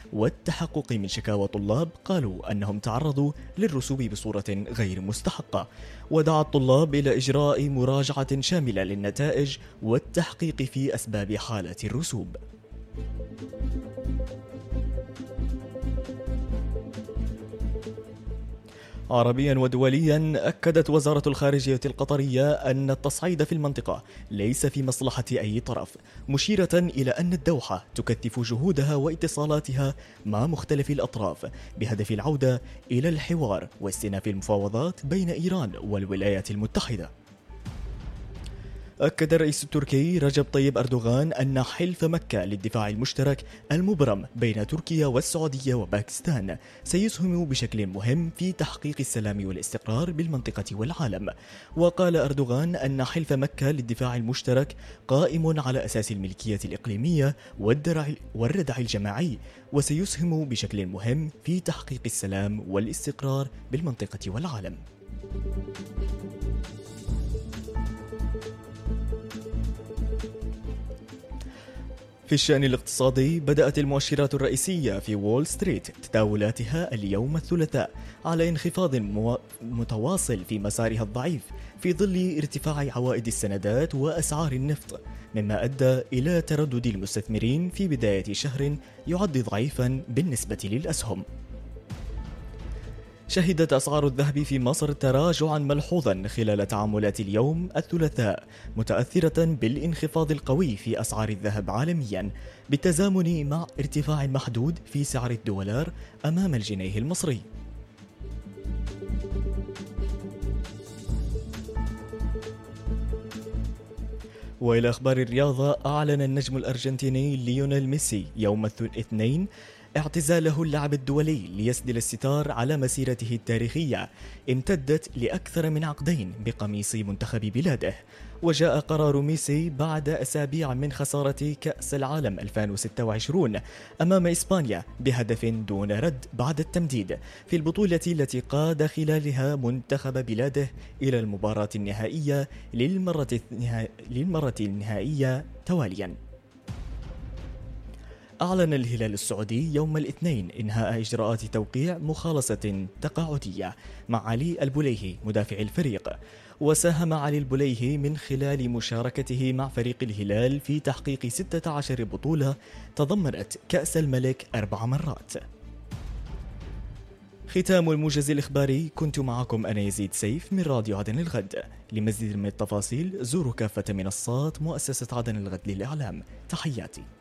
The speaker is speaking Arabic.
والتحقق من شكاوى طلاب قالوا أنهم تعرضوا للرسوب بصورة غير مستحقة، ودعا الطلاب إلى إجراء مراجعة شاملة للنتائج والتحقيق في أسباب حالة الرسوب. عربيا ودوليا، أكدت وزارة الخارجية القطرية أن التصعيد في المنطقة ليس في مصلحة أي طرف، مشيرة إلى أن الدوحة تكثف جهودها واتصالاتها مع مختلف الأطراف بهدف العودة إلى الحوار واستئناف المفاوضات بين إيران والولايات المتحدة. أكد الرئيس التركي رجب طيب أردوغان أن حلف مكة للدفاع المشترك المبرم بين تركيا والسعودية وباكستان سيسهم بشكل مهم في تحقيق السلام والاستقرار بالمنطقة والعالم. وقال أردوغان أن حلف مكة للدفاع المشترك قائم على أساس الملكية الإقليمية والردع الجماعي، وسيسهم بشكل مهم في تحقيق السلام والاستقرار بالمنطقة والعالم. في الشأن الاقتصادي، بدأت المؤشرات الرئيسية في وول ستريت تداولاتها اليوم الثلاثاء على انخفاض متواصل في مسارها الضعيف في ظل ارتفاع عوائد السندات وأسعار النفط، مما أدى إلى تردد المستثمرين في بداية شهر يعد ضعيفا بالنسبة للأسهم. شهدت أسعار الذهب في مصر تراجعا ملحوظا خلال تعاملات اليوم الثلاثاء، متأثرة بالانخفاض القوي في أسعار الذهب عالميا بالتزامن مع ارتفاع محدود في سعر الدولار أمام الجنيه المصري. وإلى أخبار الرياضة، أعلن النجم الأرجنتيني ليونيل ميسي يوم الاثنين اعتزاله اللعب الدولي ليسدل الستار على مسيرته التاريخية امتدت لأكثر من عقدين بقميص منتخب بلاده. وجاء قرار ميسي بعد أسابيع من خسارة كأس العالم 2026 أمام إسبانيا بهدف دون رد بعد التمديد في البطولة التي قاد خلالها منتخب بلاده إلى المباراة النهائية للمرة النهائية تواليا. أعلن الهلال السعودي يوم الاثنين إنهاء إجراءات توقيع مخالصة تقاعدية مع علي البليهي مدافع الفريق. وساهم علي البليهي من خلال مشاركته مع فريق الهلال في تحقيق 16 بطولة تضمنت كأس الملك 4 مرات. ختام الموجز الإخباري، كنت معكم أنا يزيد سيف من راديو عدن الغد. لمزيد من التفاصيل زوروا كافة منصات مؤسسة عدن الغد للإعلام. تحياتي.